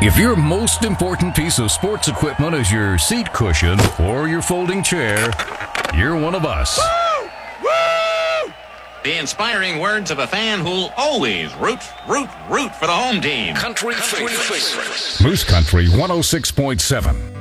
If your most important piece of sports equipment is your seat cushion or your folding chair, you're one of us. Woo! Woo! The inspiring words of a fan who'll always root for the home team. Country favorites. Moose Country 106.7.